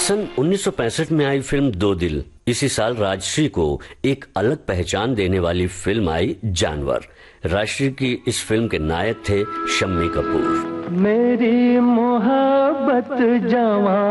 सन 1965 में आई फिल्म दो दिल। इसी साल राजश्री को एक अलग पहचान देने वाली फिल्म आई जानवर। राजश्री की इस फिल्म के नायक थे शम्मी कपूर। मेरी मोहब्बत जवां